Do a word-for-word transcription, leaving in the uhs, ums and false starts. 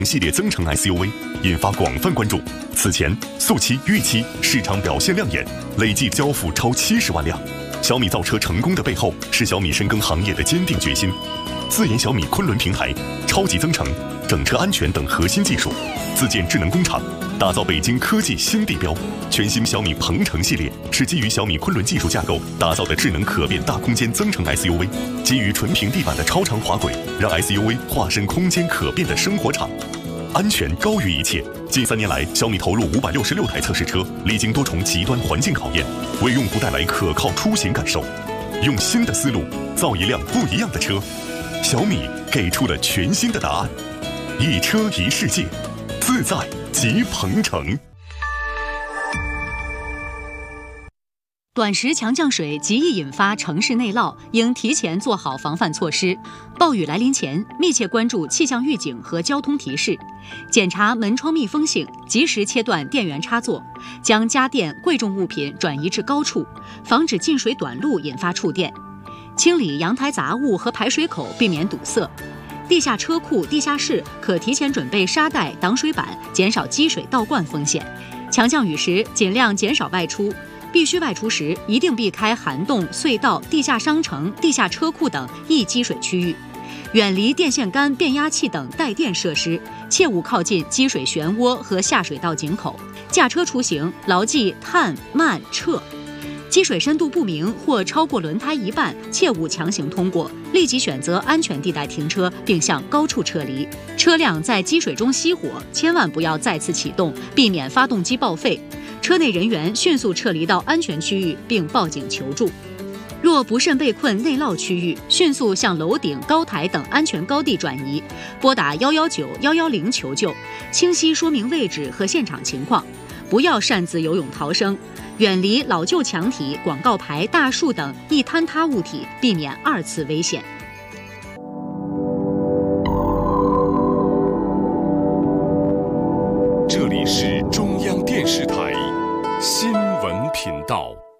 系列增程 S U V 引发广泛关注。此前，速七、豫七市场表现亮眼，累计交付超七十万辆。小米造车成功的背后，是小米深耕行业的坚定决心。自研小米昆仑平台、超级增程、整车安全等核心技术，自建智能工厂，打造北京科技新地标。全新小米鹏程系列是基于小米昆仑技术架构打造的智能可变大空间增程 S U V， 基于纯平地板的超长滑轨，让 S U V 化身空间可变的生活场。安全高于一切。近三年来，小米投入五百六十六台测试车，历经多重极端环境考验，为用户带来可靠出行感受。用新的思路造一辆不一样的车，小米给出了全新的答案。一车一世界，自在即鹏程。 短时强降水极易引发城市内涝，应提前做好防范措施。暴雨来临前，密切关注气象预警和交通提示，检查门窗密封性，及时切断电源插座，将家电、贵重物品转移至高处，防止进水短路引发触电。清理阳台杂物和排水口，避免堵塞。地下车库、地下室可提前准备沙袋、挡水板，减少积水倒灌风险。强降雨时，尽量减少外出。必须外出时，一定避开涵洞、隧道、地下商城、地下车库等易积水区域，远离电线杆、变压器等带电设施，切勿靠近积水漩涡和下水道井口。驾车出行，牢记探、慢、撤。积水深度不明或超过轮胎一半，切勿强行通过，立即选择安全地带停车，并向高处撤离。车辆在积水中熄火，千万不要再次启动，避免发动机报废。车内人员迅速撤离到安全区域，并报警求助。若不慎被困内涝区域，迅速向楼顶、高台等安全高地转移，拨打一一九、一一零求救，清晰说明位置和现场情况，不要擅自游泳逃生，远离老旧墙体、广告牌、大树等易坍塌物体，避免二次危险。 这里是中央电视台新闻频道。